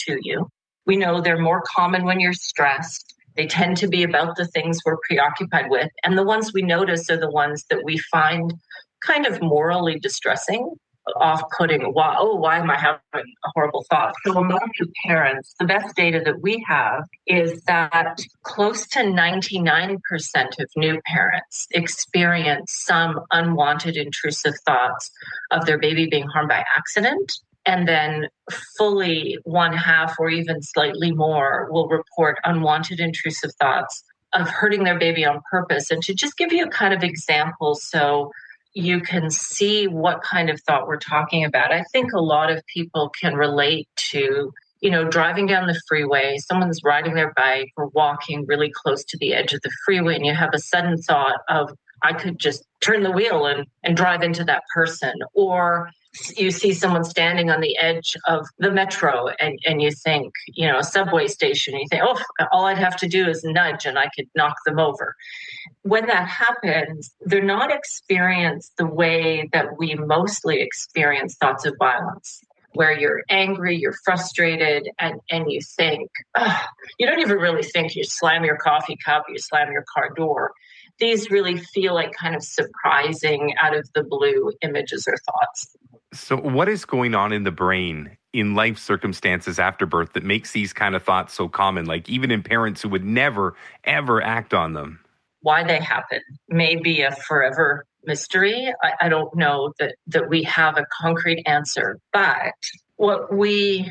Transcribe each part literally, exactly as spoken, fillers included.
to you. We know they're more common when you're stressed. They tend to be about the things we're preoccupied with. And the ones we notice are the ones that we find kind of morally distressing, off-putting. Why, oh, why am I having a horrible thought? So among new parents, the best data that we have is that close to ninety-nine percent of new parents experience some unwanted intrusive thoughts of their baby being harmed by accident. And then fully one half or even slightly more will report unwanted intrusive thoughts of hurting their baby on purpose. And to just give you a kind of example so you can see what kind of thought we're talking about, I think a lot of people can relate to, you know, driving down the freeway, someone's riding their bike or walking really close to the edge of the freeway, and you have a sudden thought of, I could just turn the wheel and, and drive into that person. Or you see someone standing on the edge of the metro and, and you think, you know, a subway station, you think, oh, all I'd have to do is nudge and I could knock them over. When that happens, they're not experienced the way that we mostly experience thoughts of violence, where you're angry, you're frustrated, and, and you think, oh, you don't even really think, you slam your coffee cup, you slam your car door. These really feel like kind of surprising, out of the blue images or thoughts. So what is going on in the brain in life circumstances after birth that makes these kind of thoughts so common, like even in parents who would never, ever act on them? Why they happen may be a forever mystery. I, I don't know that, that we have a concrete answer, but what we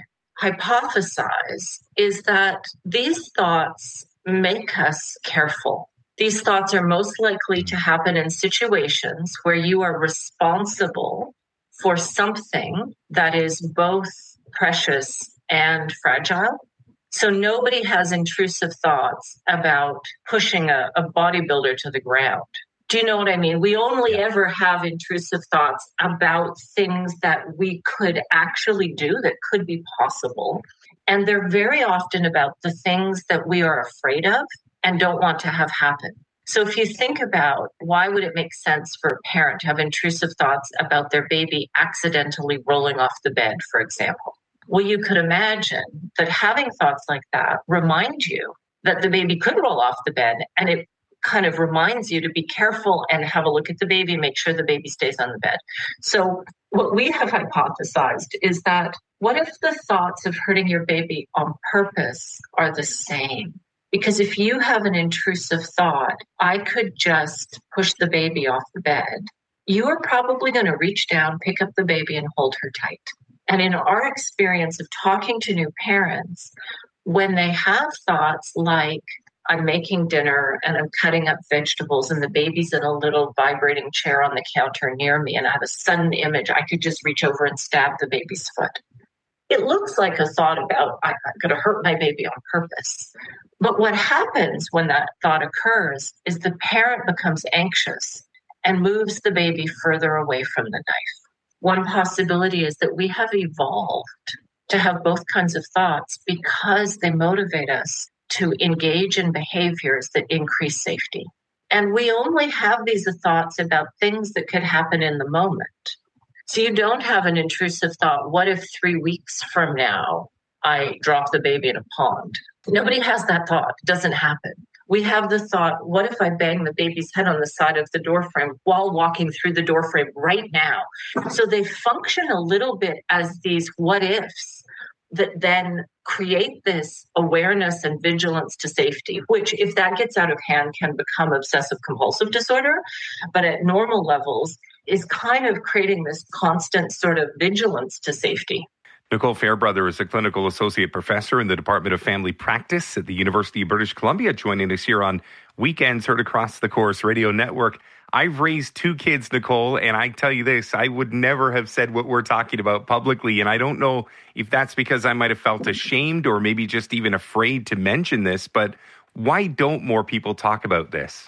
hypothesize is that these thoughts make us careful. These thoughts are most likely to happen in situations where you are responsible for something that is both precious and fragile. So nobody has intrusive thoughts about pushing a, a bodybuilder to the ground. Do you know what I mean? We only yeah. ever have intrusive thoughts about things that we could actually do, that could be possible. And they're very often about the things that we are afraid of and don't want to have happen. So if you think about, why would it make sense for a parent to have intrusive thoughts about their baby accidentally rolling off the bed, for example? Well, you could imagine that having thoughts like that remind you that the baby could roll off the bed, and it kind of reminds you to be careful and have a look at the baby, make sure the baby stays on the bed. So what we have hypothesized is that, what if the thoughts of hurting your baby on purpose are the same? Because if you have an intrusive thought, I could just push the baby off the bed, you are probably going to reach down, pick up the baby, and hold her tight. And in our experience of talking to new parents, when they have thoughts like, I'm making dinner and I'm cutting up vegetables and the baby's in a little vibrating chair on the counter near me, and I have a sudden image, I could just reach over and stab the baby's foot. It looks like a thought about, I'm going to hurt my baby on purpose. But what happens when that thought occurs is the parent becomes anxious and moves the baby further away from the knife. One possibility is that we have evolved to have both kinds of thoughts because they motivate us to engage in behaviors that increase safety. And we only have these thoughts about things that could happen in the moment. So you don't have an intrusive thought, what if three weeks from now I drop the baby in a pond? Nobody has that thought. It doesn't happen. We have the thought, what if I bang the baby's head on the side of the doorframe while walking through the doorframe right now? So they function a little bit as these what ifs that then create this awareness and vigilance to safety, which, if that gets out of hand, can become obsessive compulsive disorder. But at normal levels, is kind of creating this constant sort of vigilance to safety. Nicole Fairbrother is a clinical associate professor in the Department of Family Practice at the University of British Columbia, joining us here on Weekends Heard Across the Corus Radio Network. I've raised two kids, Nicole, and I tell you this, I would never have said what we're talking about publicly, and I don't know if that's because I might have felt ashamed or maybe just even afraid to mention this, but why don't more people talk about this?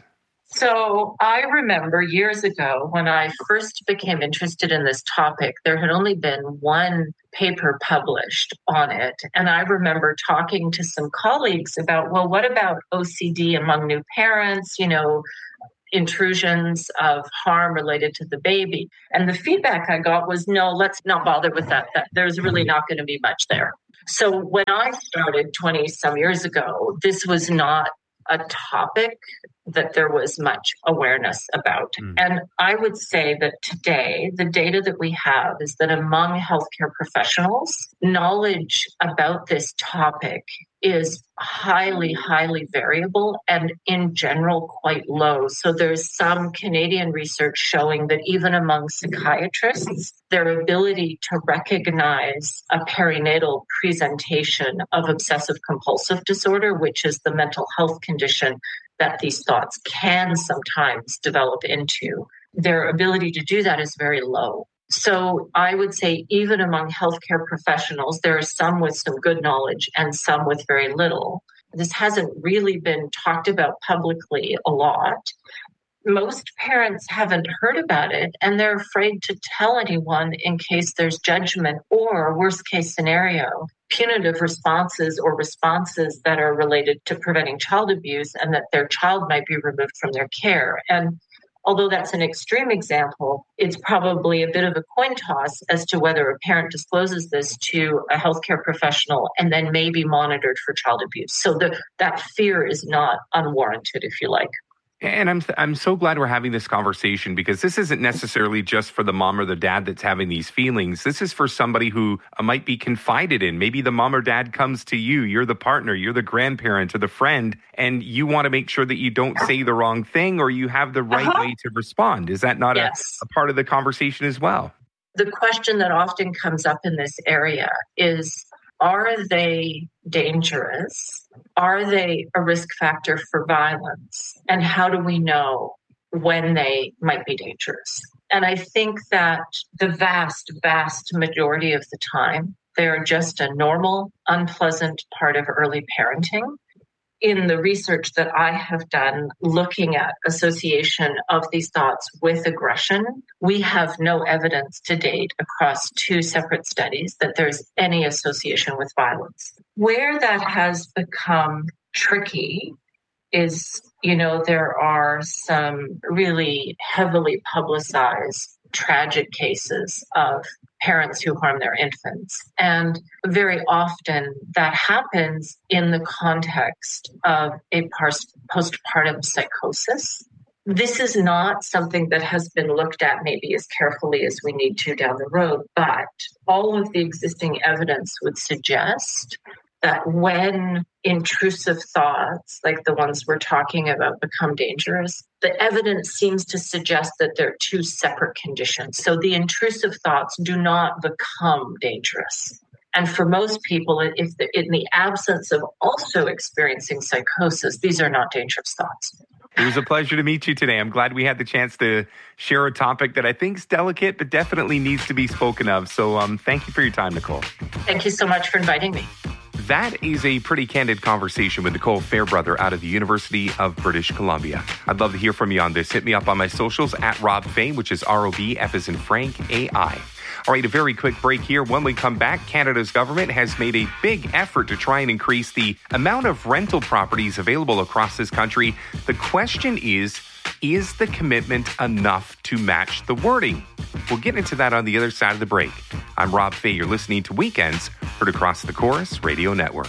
So I remember years ago when I first became interested in this topic, there had only been one paper published on it. And I remember talking to some colleagues about, well, what about O C D among new parents, you know, intrusions of harm related to the baby? And the feedback I got was, no, let's not bother with that. that there's really not going to be much there. So when I started twenty some years ago, this was not a topic that there was much awareness about. Mm. And I would say that today, the data that we have is that among healthcare professionals, knowledge about this topic is highly, highly variable and in general quite low. So there's some Canadian research showing that even among psychiatrists, their ability to recognize a perinatal presentation of obsessive compulsive disorder, which is the mental health condition that these thoughts can sometimes develop into, their ability to do that is very low. So I would say even among healthcare professionals, there are some with some good knowledge and some with very little. This hasn't really been talked about publicly a lot. Most parents haven't heard about it and they're afraid to tell anyone in case there's judgment or, worst case scenario, punitive responses or responses that are related to preventing child abuse and that their child might be removed from their care. And although that's an extreme example, it's probably a bit of a coin toss as to whether a parent discloses this to a healthcare professional and then may be monitored for child abuse. So the, that fear is not unwarranted, if you like. And I'm I'm so glad we're having this conversation because this isn't necessarily just for the mom or the dad that's having these feelings. This is for somebody who might be confided in. Maybe the mom or dad comes to you. You're the partner. You're the grandparent or the friend. And you want to make sure that you don't say the wrong thing or you have the right uh-huh. way to respond. Is that not yes. a, a part of the conversation as well? The question that often comes up in this area is, are they dangerous? Are they a risk factor for violence? And how do we know when they might be dangerous? And I think that the vast, vast majority of the time, they're just a normal, unpleasant part of early parenting. In the research that I have done looking at association of these thoughts with aggression, we have no evidence to date across two separate studies that there's any association with violence. Where that has become tricky is, you know, there are some really heavily publicized tragic cases of parents who harm their infants. And very often that happens in the context of a postpartum psychosis. This is not something that has been looked at maybe as carefully as we need to down the road, but all of the existing evidence would suggest that when intrusive thoughts, like the ones we're talking about, become dangerous, the evidence seems to suggest that they're two separate conditions. So the intrusive thoughts do not become dangerous. And for most people, if the, in the absence of also experiencing psychosis, these are not dangerous thoughts. It was a pleasure to meet you today. I'm glad we had the chance to share a topic that I think is delicate, but definitely needs to be spoken of. So um, thank you for your time, Nicole. Thank you so much for inviting me. That is a pretty candid conversation with Nicole Fairbrother out of the University of British Columbia. I'd love to hear from you on this. Hit me up on my socials at Rob Fay, which is R O B, F as in Frank, A I. All right, a very quick break here. When we come back, Canada's government has made a big effort to try and increase the amount of rental properties available across this country. The question is, is the commitment enough to match the wording? We'll get into that on the other side of the break. I'm Rob Fay. You're listening to Weekends, heard across the Chorus Radio Network.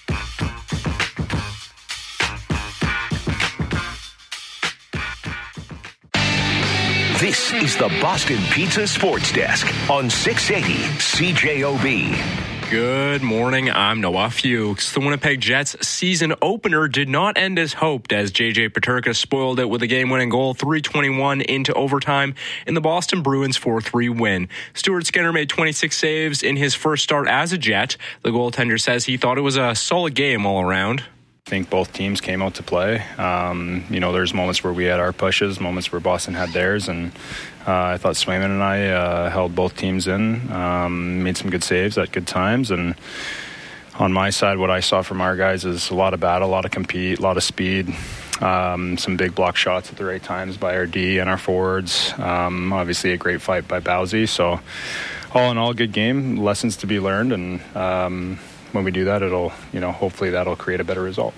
This is the Boston Pizza Sports Desk on six eighty C J O B. Good morning, I'm Noah Fuchs. The Winnipeg Jets season opener did not end as hoped as J J Peterka spoiled it with a game-winning goal, three twenty-one into overtime in the Boston Bruins four three win. Stuart Skinner made twenty-six saves in his first start as a Jet. The goaltender says he thought it was a solid game all around. I think both teams came out to play. Um, you know, there's moments where we had our pushes, moments where Boston had theirs, and uh, I thought Swayman and I uh, held both teams in, um, made some good saves at good times, and on my side, what I saw from our guys is a lot of battle, a lot of compete, a lot of speed, um, some big block shots at the right times by our D and our forwards. Um, obviously, a great fight by Bowsy. So, all in all, good game, lessons to be learned, and um, when we do that, it'll, you know, hopefully that'll create a better result.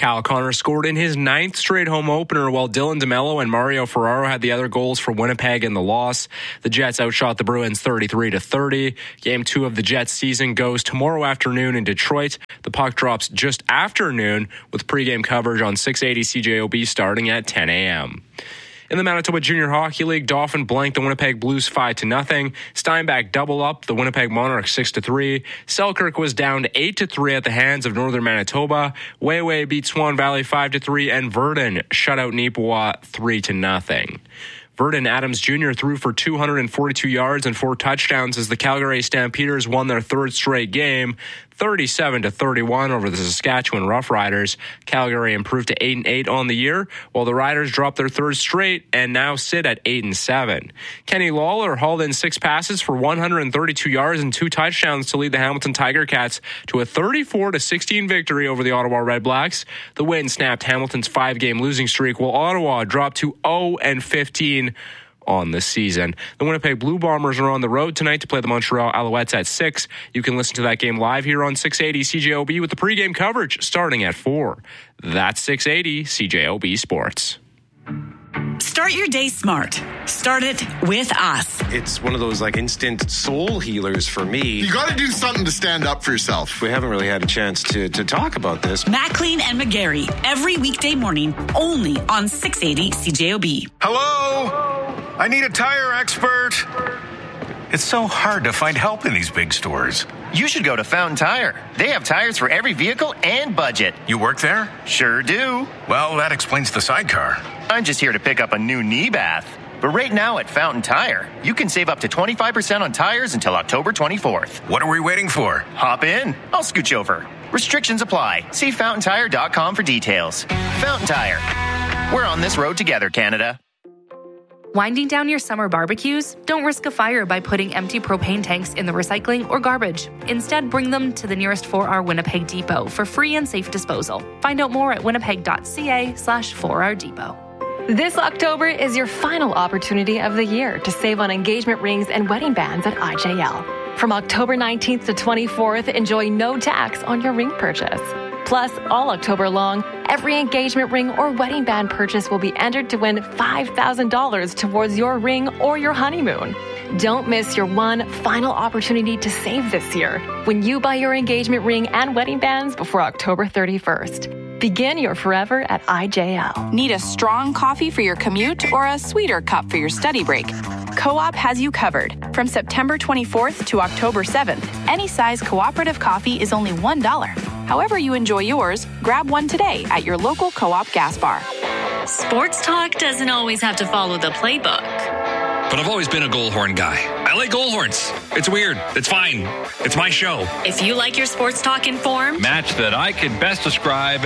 Kyle Connor scored in his ninth straight home opener, while Dylan DeMello and Mario Ferraro had the other goals for Winnipeg in the loss. The Jets outshot the Bruins thirty-three to thirty. Game two of the Jets season goes tomorrow afternoon in Detroit. The puck drops just after noon with pregame coverage on six eighty C J O B starting at ten a.m. In the Manitoba Junior Hockey League, Dauphin blanked the Winnipeg Blues five to nothing. Steinbach double up the Winnipeg Monarchs six to three. Selkirk was down to eight to three at the hands of Northern Manitoba. Wayway beat Swan Valley five to three, and Verdun shut out Neepawa three to nothing. Verdun Adams Junior threw for two hundred forty-two yards and four touchdowns as the Calgary Stampeders won their third straight game, thirty-seven to thirty-one over the Saskatchewan Roughriders. Calgary improved to eight and eight on the year, while the Riders dropped their third straight and now sit at eight and seven. Kenny Lawler hauled in six passes for one hundred thirty-two yards and two touchdowns to lead the Hamilton Tiger Cats to a thirty-four to sixteen victory over the Ottawa Redblacks. The win snapped Hamilton's five-game losing streak, while Ottawa dropped to oh and fifteen on the season. The Winnipeg Blue Bombers are on the road tonight to play the Montreal Alouettes at six. You can listen to that game live here on six eighty C J O B with the pregame coverage starting at four. That's six eighty C J O B Sports. Start your day smart. Start it with us. It's one of those like instant soul healers for me. You got to do something to stand up for yourself. We haven't really had a chance to, to talk about this. Maclean and McGarry, every weekday morning, only on six eighty C J O B. Hello? I need a tire expert. It's so hard to find help in these big stores. You should go to Fountain Tire. They have tires for every vehicle and budget. You work there? Sure do. Well, that explains the sidecar. I'm just here to pick up a new knee bath. But right now at Fountain Tire, you can save up to twenty-five percent on tires until October twenty-fourth. What are we waiting for? Hop in. I'll scooch over. Restrictions apply. See fountain tire dot com for details. Fountain Tire. We're on this road together, Canada. Winding down your summer barbecues? Don't risk a fire by putting empty propane tanks in the recycling or garbage. Instead, bring them to the nearest four R Winnipeg depot for free and safe disposal. Find out more at winnipeg.ca slash 4R depot. This October is your final opportunity of the year to save on engagement rings and wedding bands at I J L. From October nineteenth to twenty-fourth, enjoy no tax on your ring purchase. Plus, all October long, every engagement ring or wedding band purchase will be entered to win five thousand dollars towards your ring or your honeymoon. Don't miss your one final opportunity to save this year when you buy your engagement ring and wedding bands before October thirty-first. Begin your forever at I J L. Need a strong coffee for your commute or a sweeter cup for your study break? Co-op has you covered. From September twenty-fourth to October seventh, any size cooperative coffee is only one dollar. However you enjoy yours, grab one today at your local Co-op gas bar. Sports talk doesn't always have to follow the playbook. But I've always been a Goalhorn guy. I like Goalhorns. It's weird. It's fine. It's my show. If you like your sports talk informed, match that I could best describe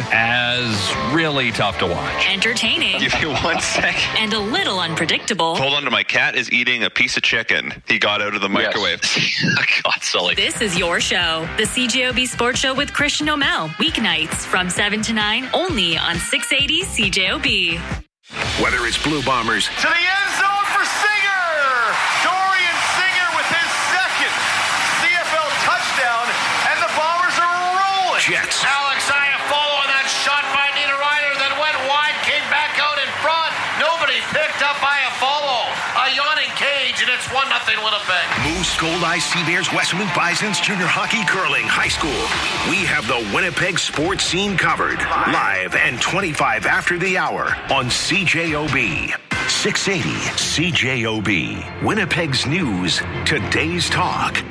as really tough to watch. Entertaining. Give you one sec. And a little unpredictable. Hold on to my cat is eating a piece of chicken he got out of the microwave. Yes. God, Sully. This is your show. The C J O B Sports Show with Christian O'Mell. Weeknights from seven to nine only on six eighty C J O B. Whether it's Blue Bombers. To the end zone for Singer. Dorian Singer with his second C F L touchdown. And the Bombers are rolling. Jets. Alex Iafallo on that shot by Niederreiter that went wide, came back out in front. Nobody picked up Iafallo. A yawning cage, and it's one nothing Winnipeg. Moose, Gold Eye, Sea Bears, Westman Bisons, Junior Hockey, Curling, High School. We have the Winnipeg sports scene covered. Live and twenty-five after the hour on C J O B. six eighty C J O B. Winnipeg's news, today's talk.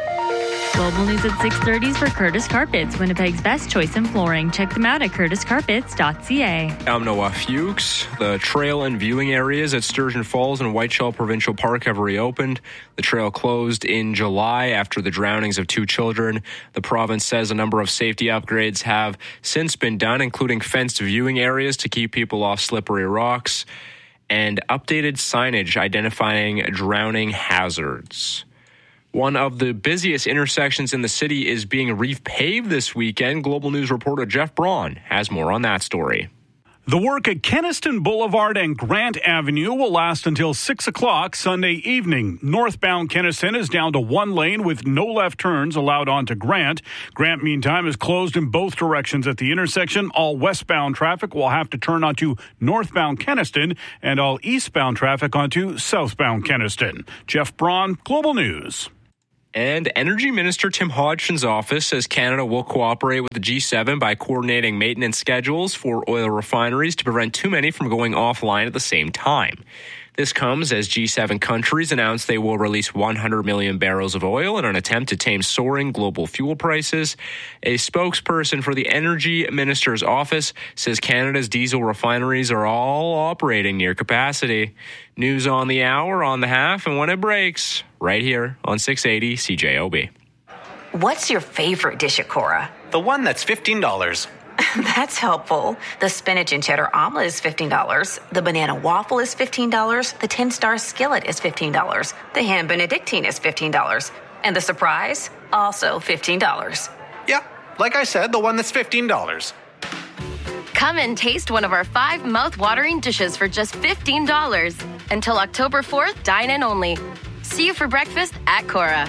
Global News at six thirty for Curtis Carpets, Winnipeg's best choice in flooring. Check them out at curtis carpets dot c a. I'm Noah Fuchs. The trail and viewing areas at Sturgeon Falls and Whiteshell Provincial Park have reopened. The trail closed in July after the drownings of two children. The province says a number of safety upgrades have since been done, including fenced viewing areas to keep people off slippery rocks and updated signage identifying drowning hazards. One of the busiest intersections in the city is being repaved this weekend. Global News reporter Jeff Braun has more on that story. The work at Kenaston Boulevard and Grant Avenue will last until six o'clock Sunday evening. Northbound Kenaston is down to one lane with no left turns allowed onto Grant. Grant, meantime, is closed in both directions at the intersection. All westbound traffic will have to turn onto northbound Kenaston, and all eastbound traffic onto southbound Kenaston. Jeff Braun, Global News. And Energy Minister Tim Hodgson's office says Canada will cooperate with the G seven by coordinating maintenance schedules for oil refineries to prevent too many from going offline at the same time. This comes as G seven countries announce they will release one hundred million barrels of oil in an attempt to tame soaring global fuel prices. A spokesperson for the Energy Minister's office says Canada's diesel refineries are all operating near capacity. News on the hour, on the half, and when it breaks, right here on six eighty C J O B. What's your favorite dish at Cora? The one that's fifteen dollars. That's helpful. The spinach and cheddar omelet is fifteen dollars. The banana waffle is fifteen dollars. The ten-star skillet is fifteen dollars. The ham benedictine is fifteen dollars. And the surprise, also fifteen dollars. Yeah, like I said, the one that's fifteen dollars. Come and taste one of our five mouth-watering dishes for just fifteen dollars. Until October fourth, dine in only. See you for breakfast at Cora.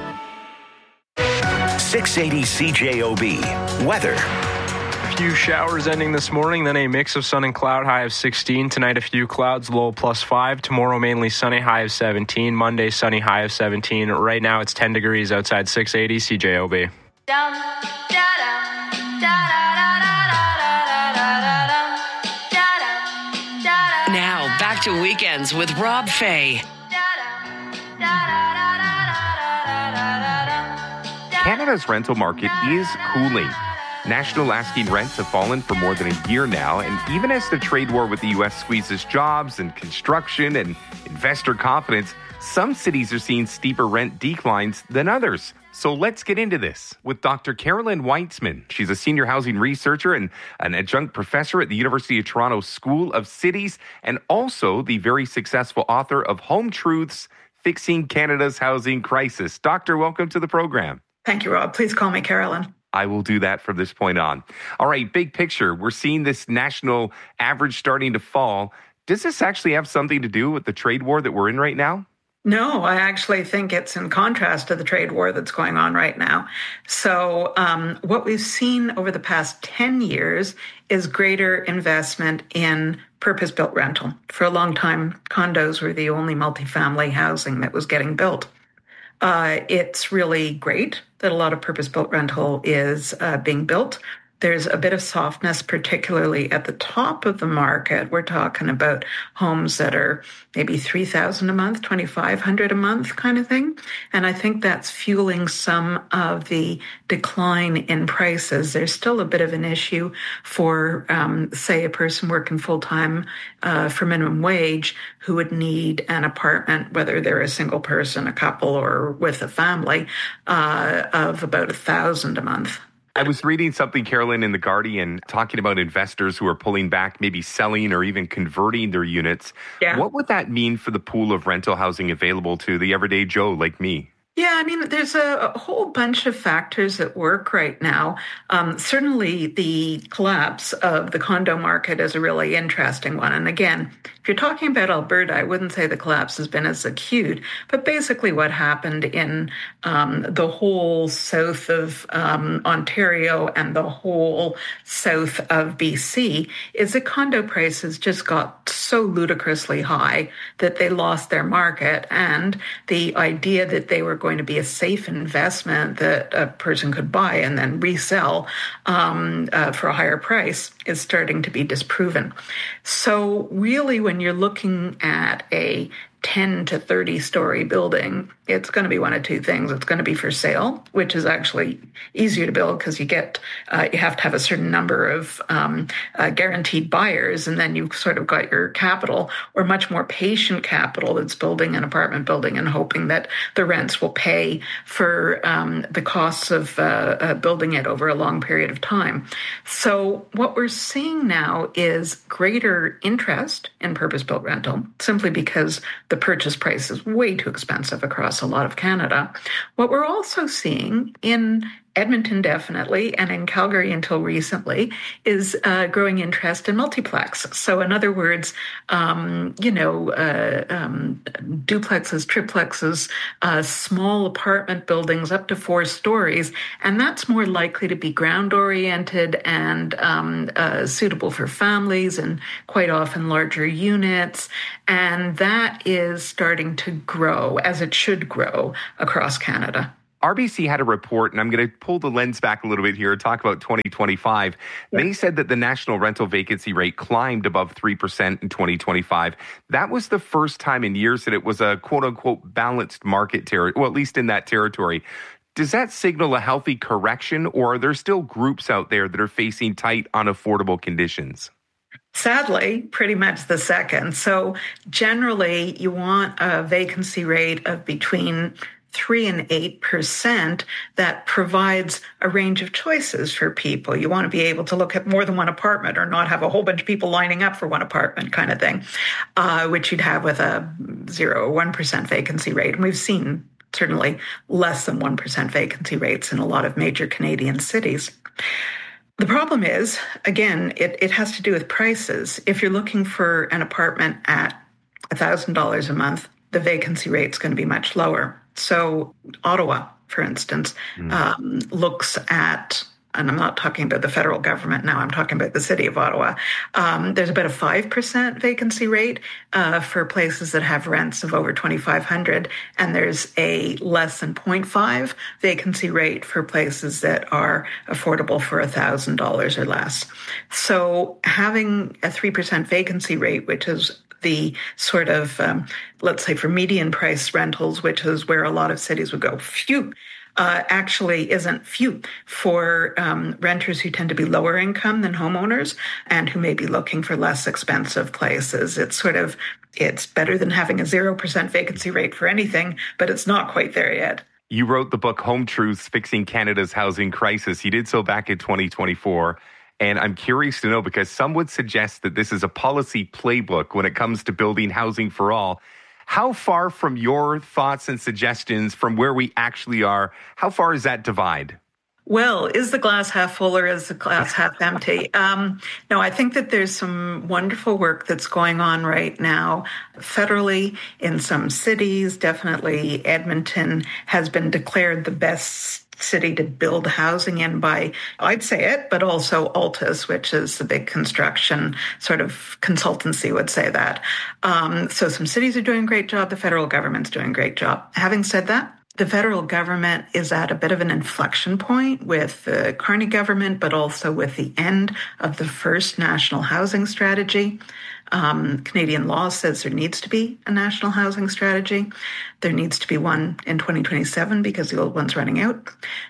six eighty C J O B. Weather. A few showers ending this morning, then a mix of sun and cloud, high of sixteen. Tonight, a few clouds, low plus five. Tomorrow, mainly sunny, high of seventeen. Monday, sunny, high of seventeen. Right now, it's ten degrees outside six eighty C J O B. Now, back to weekends with Rob Fay. Canada's rental market is cooling. National asking rents have fallen for more than a year now, and even as the trade war with the U S squeezes jobs and construction and investor confidence, some cities are seeing steeper rent declines than others. So let's get into this with Doctor Carolyn Weitzman. She's a senior housing researcher and an adjunct professor at the University of Toronto School of Cities, and also the very successful author of Home Truths, Fixing Canada's Housing Crisis. Doctor, welcome to the program. Thank you, Rob. Please call me Carolyn. I will do that from this point on. All right, big picture. We're seeing this national average starting to fall. Does this actually have something to do with the trade war that we're in right now? No, I actually think it's in contrast to the trade war that's going on right now. So um, what we've seen over the past ten years is greater investment in purpose-built rental. For a long time, condos were the only multifamily housing that was getting built. Uh, it's really great that a lot of purpose-built rental is uh, being built. There's a bit of softness, particularly at the top of the market. We're talking about homes that are maybe three thousand dollars a month, twenty-five hundred dollars a month kind of thing. And I think that's fueling some of the decline in prices. There's still a bit of an issue for, um, say, a person working full-time uh, for minimum wage who would need an apartment, whether they're a single person, a couple, or with a family, uh, of about one thousand dollars a month. I was reading something, Carolyn, in The Guardian, talking about investors who are pulling back, maybe selling or even converting their units. Yeah. What would that mean for the pool of rental housing available to the everyday Joe like me? Yeah, I mean, there's a, a whole bunch of factors at work right now. Um, certainly, the collapse of the condo market is a really interesting one. And again, if you're talking about Alberta, I wouldn't say the collapse has been as acute. But basically what happened in um, the whole south of um, Ontario and the whole south of B C is that condo prices just got so ludicrously high that they lost their market. And the idea that they were going to be a safe investment that a person could buy and then resell um, uh, for a higher price is starting to be disproven. So really, when you're looking at a ten to thirty story building, it's going to be one of two things. It's going to be for sale, which is actually easier to build because you get, uh, you have to have a certain number of um, uh, guaranteed buyers, and then you've sort of got your capital, or much more patient capital that's building an apartment building and hoping that the rents will pay for um, the costs of uh, uh, building it over a long period of time. So what we're seeing now is greater interest in purpose-built rental, simply because the purchase price is way too expensive across a lot of Canada. What we're also seeing in Edmonton definitely, and in Calgary until recently, is uh, growing interest in multiplex. So in other words, um, you know, uh, um, duplexes, triplexes, uh, small apartment buildings up to four stories, and that's more likely to be ground-oriented and um, uh, suitable for families and quite often larger units. And that is starting to grow, as it should grow, across Canada. R B C had a report, and I'm going to pull the lens back a little bit here and talk about twenty twenty-five. Yeah. They said that the national rental vacancy rate climbed above three percent in twenty twenty-five. That was the first time in years that it was a quote-unquote balanced market territory, well, at least in that territory. Does that signal a healthy correction, or are there still groups out there that are facing tight, unaffordable conditions? Sadly, pretty much the second. So generally, you want a vacancy rate of between three and eight percent that provides a range of choices for people. You want to be able to look at more than one apartment or not have a whole bunch of people lining up for one apartment kind of thing, uh, which you'd have with a zero or one percent vacancy rate. And we've seen certainly less than one percent vacancy rates in a lot of major Canadian cities. The problem is, again, it, it has to do with prices. If you're looking for an apartment at one thousand dollars a month, the vacancy rate's going to be much lower. So Ottawa, for instance, mm. um, looks at, and I'm not talking about the federal government now, I'm talking about the city of Ottawa. Um, there's about a five percent vacancy rate uh, for places that have rents of over twenty-five hundred dollars, and there's a less than zero point five vacancy rate for places that are affordable for one thousand dollars or less. So having a three percent vacancy rate, which is the sort of, um, let's say for median price rentals, which is where a lot of cities would go, phew, uh, actually isn't few for um, renters who tend to be lower income than homeowners and who may be looking for less expensive places. It's sort of, it's better than having a zero percent vacancy rate for anything, but it's not quite there yet. You wrote the book Home Truths, Fixing Canada's Housing Crisis. You did so back in twenty twenty-four. And I'm curious to know, because some would suggest that this is a policy playbook when it comes to building housing for all. How far from your thoughts and suggestions from where we actually are, how far is that divide? Well, is the glass half full or is the glass half empty? Um, no, I think that there's some wonderful work that's going on right now federally in some cities. Definitely Edmonton has been declared the best city to build housing in by, I'd say it, but also Altus, which is the big construction sort of consultancy would say that. Um, so some cities are doing a great job. The federal government's doing a great job. Having said that, the federal government is at a bit of an inflection point with the Carney government, but also with the end of the first national housing strategy. Um, Canadian law says there needs to be a national housing strategy. There needs to be one in twenty twenty-seven because the old one's running out.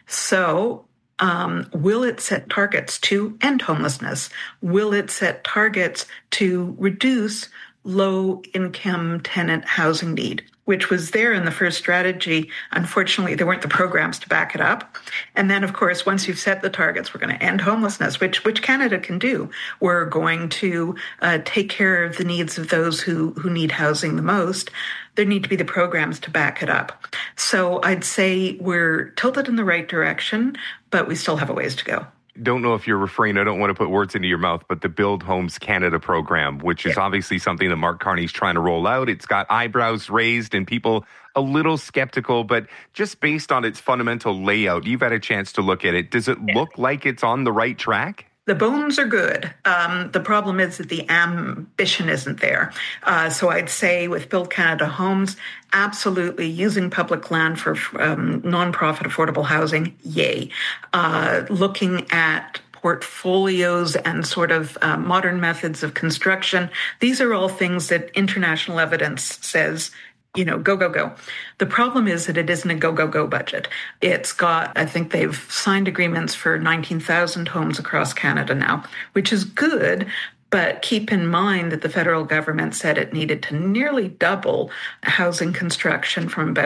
So um, will it set targets to end homelessness? Will it set targets to reduce low-income tenant housing need, which was there in the first strategy? Unfortunately, there weren't the programs to back it up. And then, of course, once you've set the targets, we're going to end homelessness, which which Canada can do. We're going to uh, take care of the needs of those who, who need housing the most. There need to be the programs to back it up. So I'd say we're tilted in the right direction, but we still have a ways to go. Don't know if you're referring, I don't want to put words into your mouth, but the Build Homes Canada program, which is yeah. obviously something that Mark Carney's trying to roll out. It's got eyebrows raised and people a little skeptical, but just based on its fundamental layout, you've had a chance to look at it. Does it yeah. look like it's on the right track? The bones are good. Um, the problem is that the ambition isn't there. Uh, so I'd say with Build Canada Homes, absolutely using public land for um, nonprofit affordable housing, yay. Uh, looking at portfolios and sort of uh, modern methods of construction, these are all things that international evidence says, you know, go, go, go. The problem is that it isn't a go, go, go budget. It's got, I think they've signed agreements for nineteen thousand homes across Canada now, which is good. But keep in mind that the federal government said it needed to nearly double housing construction from about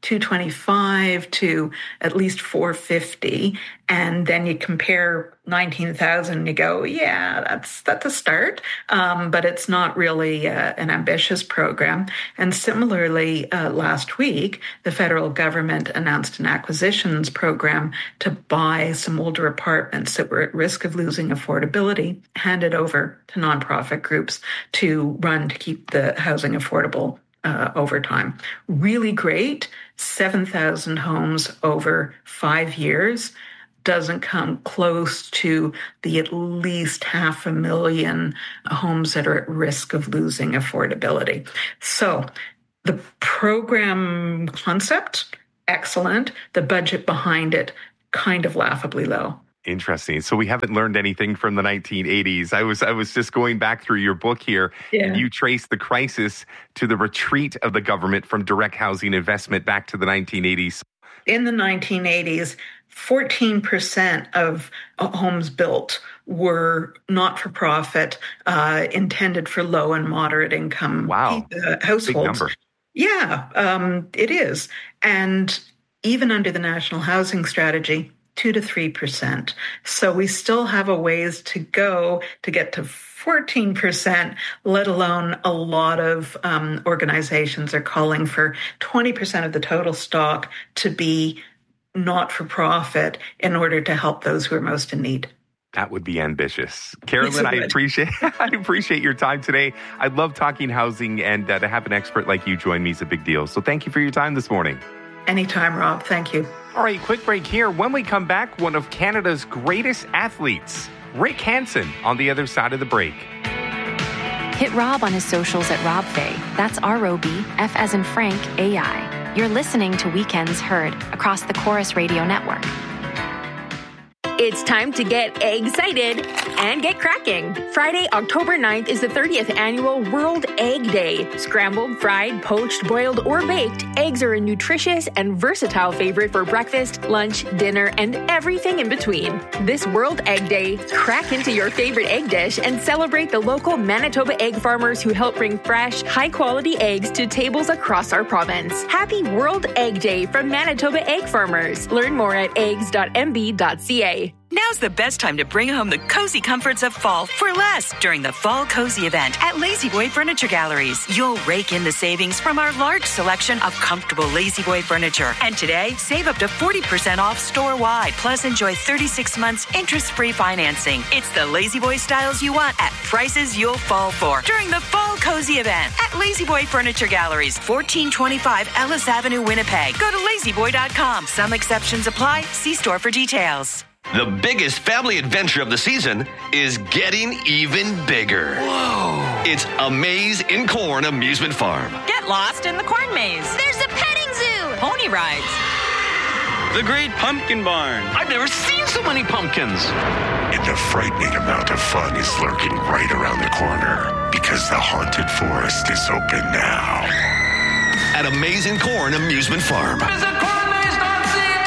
two twenty-five to at least four fifty, and then you compare nineteen thousand and you go, yeah, that's that's a start, um, but it's not really uh, an ambitious program. And similarly, uh, last week, the federal government announced an acquisitions program to buy some older apartments that were at risk of losing affordability, handed over to nonprofit groups to run to keep the housing affordable uh, over time. Really great, seven thousand homes over five years. Doesn't come close to the at least half a million homes that are at risk of losing affordability. So the program concept, excellent. The budget behind it, kind of laughably low. Interesting. So we haven't learned anything from the nineteen eighties. I was I was just going back through your book here, yeah. and you trace the crisis to the retreat of the government from direct housing investment back to the nineteen eighties. In the nineteen eighties, fourteen percent of homes built were not-for-profit, uh, intended for low and moderate income wow. uh, households. Big number. Yeah, um, it is. And even under the National Housing Strategy, two to three percent. So we still have a ways to go to get to fourteen percent, let alone a lot of um, organizations are calling for twenty percent of the total stock to be not-for-profit in order to help those who are most in need. That would be ambitious. Carolyn, I appreciate I appreciate your time today. I love talking housing, and uh, to have an expert like you join me is a big deal. So thank you for your time this morning. Anytime, Rob. Thank you. All right, quick break here. When we come back, one of Canada's greatest athletes, Rick Hansen, on the other side of the break. Hit Rob on his socials at Rob Fay. That's R O B, F as in Frank, A I. You're listening to Weekends Heard across the Chorus Radio Network. It's time to get excited and get cracking. Friday, October ninth is the thirtieth annual World Egg Day. Scrambled, fried, poached, boiled, or baked, eggs are a nutritious and versatile favorite for breakfast, lunch, dinner, and everything in between. This World Egg Day, crack into your favorite egg dish and celebrate the local Manitoba egg farmers who help bring fresh, high-quality eggs to tables across our province. Happy World Egg Day from Manitoba Egg Farmers. Learn more at eggs dot m b dot c a. Now's the best time to bring home the cozy comforts of fall for less during the Fall Cozy event at La-Z-Boy Furniture Galleries. You'll rake in the savings from our large selection of comfortable La-Z-Boy furniture. And today, save up to forty percent off store-wide, plus enjoy thirty-six months interest-free financing. It's the La-Z-Boy styles you want at prices you'll fall for during the Fall Cozy event at La-Z-Boy Furniture Galleries, fourteen twenty-five Ellis Avenue, Winnipeg. Go to lazy boy dot com. Some exceptions apply. See store for details. The biggest family adventure of the season is getting even bigger. Whoa! It's a Maze in Corn amusement farm. Get lost in the corn maze. There's a petting zoo. Pony rides. The Great Pumpkin Barn. I've never seen so many pumpkins. And a frightening amount of fun is lurking right around the corner because the haunted forest is open now. At a Maze in Corn amusement farm. Visit corn maze dot c a.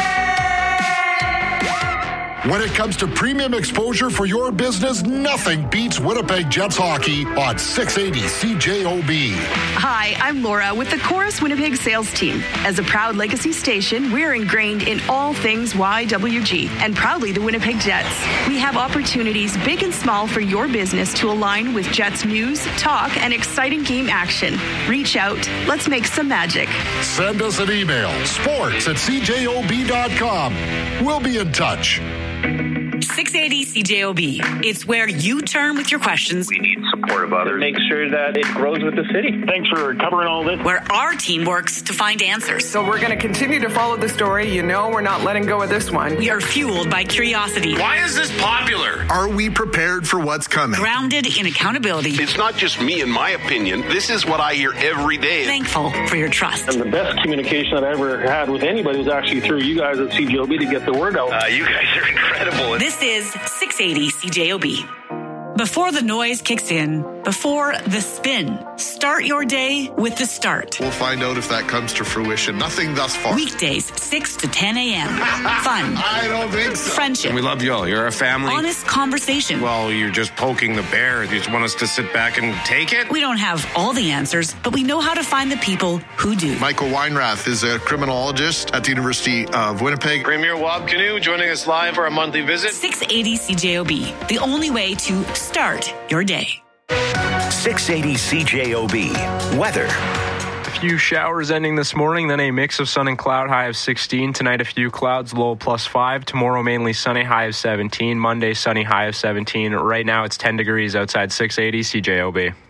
When it comes to premium exposure for your business, nothing beats Winnipeg Jets hockey on six eighty C J O B. Hi, I'm Laura with the Chorus Winnipeg sales team. As a proud legacy station, we're ingrained in all things Y W G and proudly the Winnipeg Jets. We have opportunities big and small for your business to align with Jets news, talk, and exciting game action. Reach out. Let's make some magic. Send us an email, sports at c j o b dot com. We'll be in touch. six eighty C J O B. It's where you turn with your questions. We need support of others. Make sure that it grows with the city. Thanks for covering all this. Where our team works to find answers. So we're going to continue to follow the story. You know we're not letting go of this one. We are fueled by curiosity. Why is this popular? Are we prepared for what's coming? Grounded in accountability. It's not just me and my opinion. This is what I hear every day. Thankful for your trust. And the best communication that I ever had with anybody was actually through you guys at C J O B to get the word out. Uh, you guys are incredible. This is six eighty C J O B. Before the noise kicks in, before the spin. Start your day with The Start. We'll find out if that comes to fruition. Nothing thus far. Weekdays, six to ten a.m. Fun. I don't think so. Friendship. We love y'all. You're a family. Honest conversation. Well, you're just poking the bear. You just want us to sit back and take it? We don't have all the answers, but we know how to find the people who do. Michael Weinrath is a criminologist at the University of Winnipeg. Premier Wab Canoe joining us live for a monthly visit. six eighty C J O B, the only way to start your day. six eighty C J O B. Weather. A few showers ending this morning, then a mix of sun and cloud, high of sixteen. Tonight, a few clouds, low plus five. Tomorrow, mainly sunny, high of seventeen. Monday, sunny, high of seventeen. Right now, it's ten degrees outside six eighty C J O B.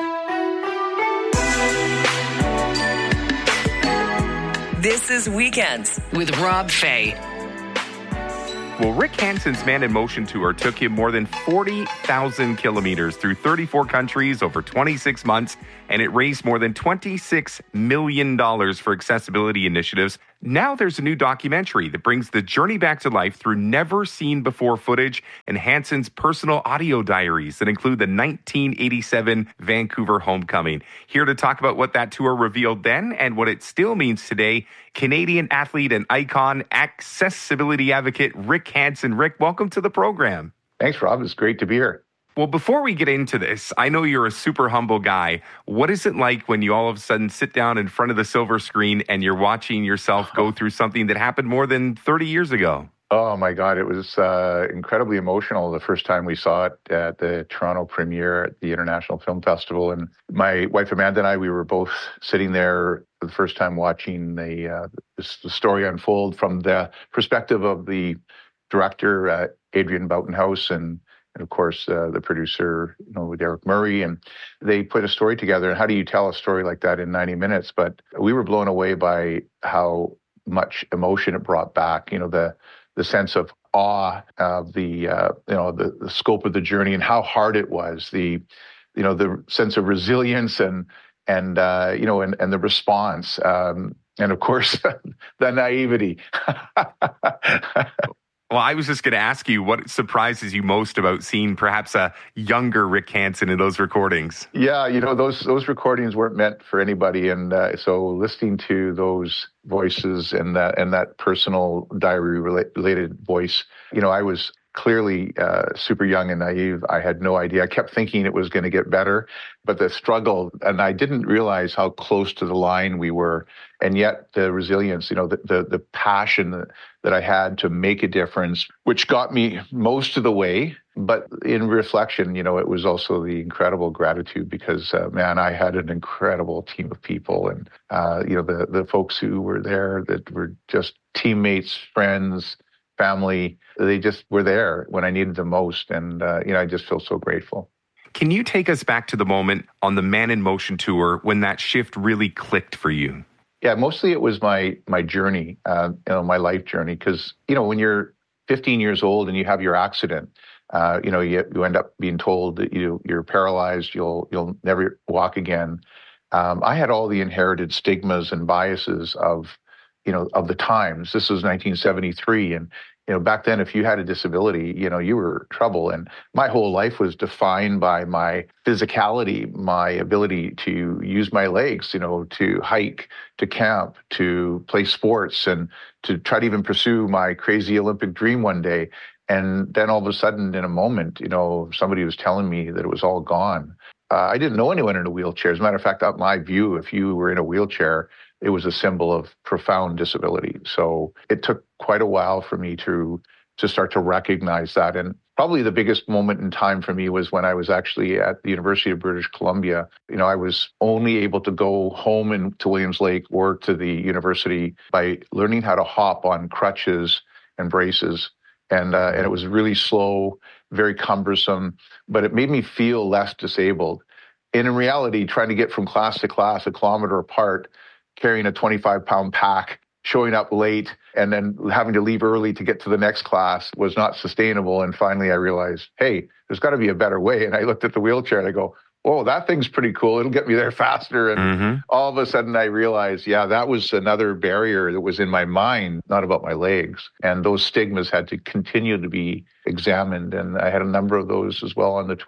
This is Weekends with Rob Fay. Well, Rick Hansen's Man in Motion tour took him more than forty thousand kilometers through thirty-four countries over twenty-six months, and it raised more than twenty-six million dollars for accessibility initiatives. Now there's a new documentary that brings the journey back to life through never-seen-before footage and Hansen's personal audio diaries that include the nineteen eighty-seven Vancouver homecoming. Here to talk about what that tour revealed then and what it still means today, Canadian athlete and icon, accessibility advocate Rick Hansen. Rick, welcome to the program. Thanks, Rob. It's great to be here. Well, before we get into this, I know you're a super humble guy. What is it like when you all of a sudden sit down in front of the silver screen and you're watching yourself go through something that happened more than thirty years ago? Oh, my God. It was uh, incredibly emotional the first time we saw it at the Toronto premiere at the International Film Festival. And my wife, Amanda, and I, we were both sitting there for the first time watching the, uh, the story unfold from the perspective of the director, uh, Adrian Boutenhouse, and And of course, uh, the producer, you know, Derek Murray, and they put a story together. And how do you tell a story like that in ninety minutes? But we were blown away by how much emotion it brought back. You know, the the sense of awe of the, uh, you know, the, the scope of the journey and how hard it was. The, you know, the sense of resilience and and uh, you know, and and the response, um, and of course, the naivety. Well, I was just going to ask you what surprises you most about seeing perhaps a younger Rick Hansen in those recordings. Yeah, you know, those those recordings weren't meant for anybody. And uh, so listening to those voices and that, and that personal diary-related voice, you know, I was clearly uh, super young and naive. I had no idea. I kept thinking it was going to get better, but the struggle, and I didn't realize how close to the line we were. And yet the resilience, you know, the the, the passion that, that I had to make a difference, which got me most of the way. But in reflection, you know, it was also the incredible gratitude because, uh, man, I had an incredible team of people. And, uh, you know, the, the folks who were there that were just teammates, friends, family, they just were there when I needed them most. And, uh, you know, I just feel so grateful. Can you take us back to the moment on the Man in Motion tour when that shift really clicked for you? Yeah, mostly it was my my journey, uh, you know, my life journey. Because, you know, when you're fifteen years old and you have your accident, uh, you know, you, you end up being told that you, you're paralyzed, you'll you'll never walk again. Um, I had all the inherited stigmas and biases of, you know, of the times. This was nineteen seventy-three. And, you know, back then, if you had a disability, you know, you were in trouble. And my whole life was defined by my physicality, my ability to use my legs, you know, to hike, to camp, to play sports, and to try to even pursue my crazy Olympic dream one day. And then all of a sudden, in a moment, you know, somebody was telling me that it was all gone. Uh, I didn't know anyone in a wheelchair. As a matter of fact, out my view, if you were in a wheelchair, it was a symbol of profound disability. So it took quite a while for me to to start to recognize that. And probably the biggest moment in time for me was when I was actually at the University of British Columbia. You know, I was only able to go home in, to Williams Lake or to the university by learning how to hop on crutches and braces. And, uh, and it was really slow, very cumbersome, but it made me feel less disabled. And in reality, trying to get from class to class a kilometer apart, carrying a twenty-five pound pack, showing up late, and then having to leave early to get to the next class was not sustainable. And finally, I realized, hey, there's got to be a better way. And I looked at the wheelchair and I go, oh, that thing's pretty cool. It'll get me there faster. And mm-hmm. all of a sudden I realized, yeah, that was another barrier that was in my mind, not about my legs. And those stigmas had to continue to be examined. And I had a number of those as well on the tour.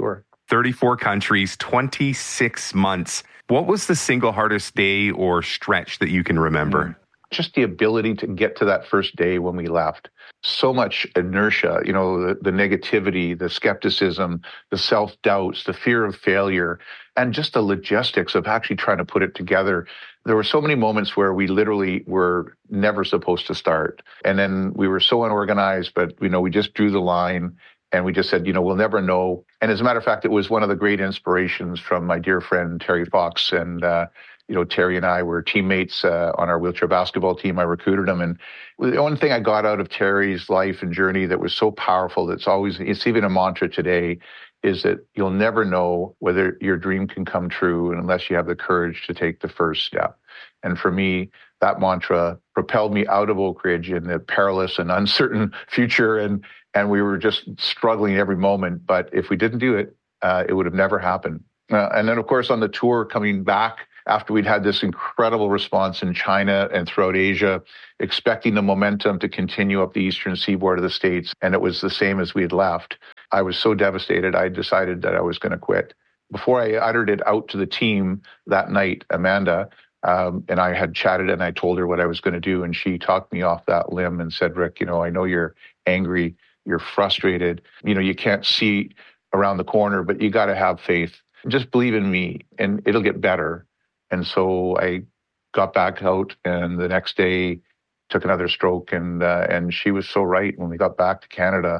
thirty-four countries, twenty-six months. What was the single hardest day or stretch that you can remember? Just the ability to get to that first day when we left. So much inertia, you know, the, the negativity, the skepticism, the self-doubts, the fear of failure, and just the logistics of actually trying to put it together. There were so many moments where we literally were never supposed to start. And then we were so unorganized, but, you know, we just drew the line and we just said, you know, we'll never know. And as a matter of fact, it was one of the great inspirations from my dear friend, Terry Fox. And, uh, you know, Terry and I were teammates uh, on our wheelchair basketball team. I recruited him. And the only thing I got out of Terry's life and journey that was so powerful, that's always, it's even a mantra today, is that you'll never know whether your dream can come true unless you have the courage to take the first step. And for me, that mantra propelled me out of Oak Ridge in the perilous and uncertain future. And, and we were just struggling every moment. But if we didn't do it, uh, it would have never happened. Uh, and then, of course, on the tour coming back, after we'd had this incredible response in China and throughout Asia, expecting the momentum to continue up the eastern seaboard of the States, and it was the same as we had left, I was so devastated, I decided that I was going to quit. Before I uttered it out to the team that night, Amanda um, and I had chatted, and I told her what I was going to do, and she talked me off that limb and said, Rick, you know, I know you're angry, you're frustrated, you know, you can't see around the corner, but you got to have faith. Just believe in me, and it'll get better. And so I got back out, and the next day took another stroke, and uh, and she was so right. When we got back to Canada,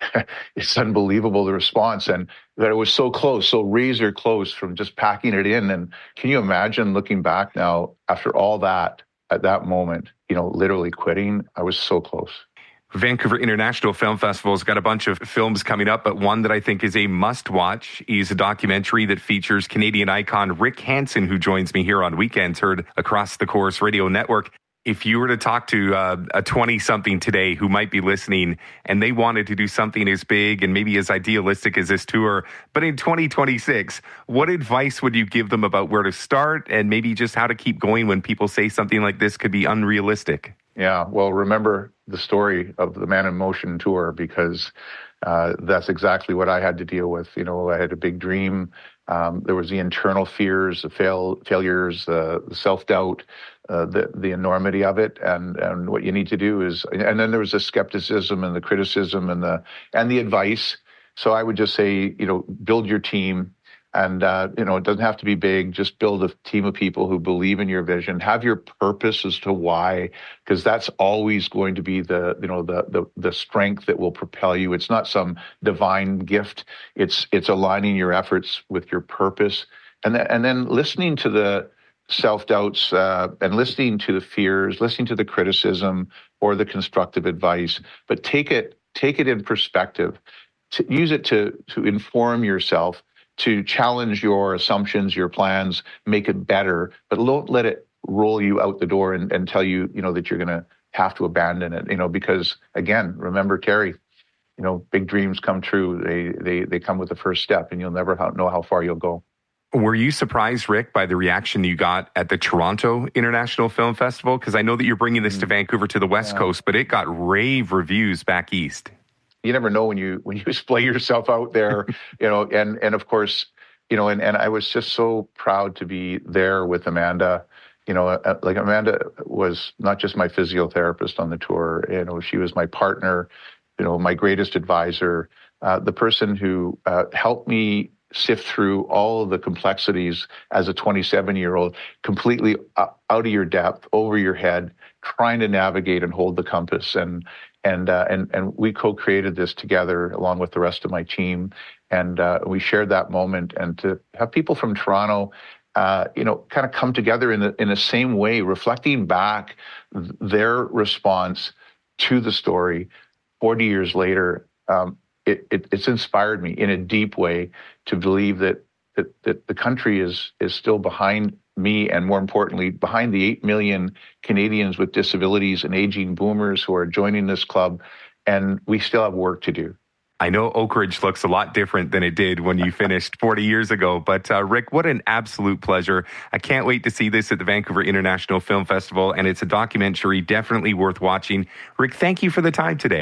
it's unbelievable, the response, and that it was so close, so razor close from just packing it in. And can you imagine looking back now after all that, at that moment, you know, literally quitting? I was so close. Vancouver International Film Festival's got a bunch of films coming up, but one that I think is a must-watch is a documentary that features Canadian icon Rick Hansen, who joins me here on Weekends, heard across the Chorus Radio Network. If you were to talk to uh, a twenty-something today who might be listening and they wanted to do something as big and maybe as idealistic as this tour, but in twenty twenty-six, what advice would you give them about where to start and maybe just how to keep going when people say something like this could be unrealistic? Yeah, well, remember the story of the Man in Motion tour, because uh, that's exactly what I had to deal with. You know, I had a big dream. Um, there was the internal fears, the fail, failures, uh, the self-doubt, uh, the the enormity of it, and and what you need to do is, and then there was the skepticism and the criticism and the and the advice. So I would just say, you know, build your team. And, uh, you know, it doesn't have to be big. Just build a team of people who believe in your vision. Have your purpose as to why, because that's always going to be the, you know, the, the the strength that will propel you. It's not some divine gift. It's it's aligning your efforts with your purpose. And, th- and then listening to the self-doubts uh, and listening to the fears, listening to the criticism or the constructive advice, but take it take it in perspective. To use it to to inform yourself, to challenge your assumptions, your plans, make it better, but don't let it roll you out the door and, and tell you, you know, that you're going to have to abandon it, you know, because again, remember, Terry, you know, big dreams come true. They they they come with the first step, and you'll never know how far you'll go. Were you surprised, Rick, by the reaction you got at the Toronto International Film Festival? Because I know that you're bringing this mm. to Vancouver, to the West yeah. Coast, but it got rave reviews back east. You never know when you when you display yourself out there, you know, and and of course, you know, and, and I was just so proud to be there with Amanda. You know, like Amanda was not just my physiotherapist on the tour, you know, she was my partner, you know, my greatest advisor, uh, the person who uh, helped me sift through all of the complexities as a twenty-seven-year-old, completely out of your depth, over your head, trying to navigate and hold the compass. And And uh, and and we co-created this together along with the rest of my team, and uh, we shared that moment. And to have people from Toronto, uh, you know, kind of come together in the in the same way, reflecting back their response to the story, forty years later, um, it, it it's inspired me in a deep way to believe that that that the country is is still behind me, and more importantly, behind the eight million Canadians with disabilities and aging boomers who are joining this club, and we still have work to do. I know Oak Ridge looks a lot different than it did when you finished forty years ago, but uh, Rick, what an absolute pleasure. I can't wait to see this at the Vancouver International Film Festival, and it's a documentary definitely worth watching. Rick, thank you for the time today.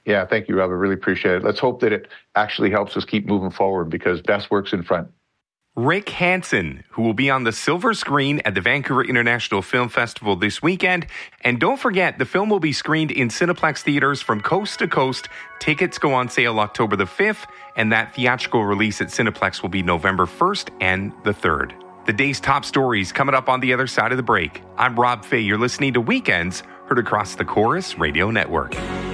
Yeah, thank you, Rob. I really appreciate it. Let's hope that it actually helps us keep moving forward because best work's in front. Rick Hansen, who will be on the silver screen at the Vancouver International Film Festival this weekend. And don't forget, the film will be screened in Cineplex theaters from coast to coast. Tickets go on sale October the fifth, and that theatrical release at Cineplex will be November first and the third. The day's top stories coming up on the other side of the break. I'm Rob Fay. You're listening to Weekends, heard across the Chorus Radio Network.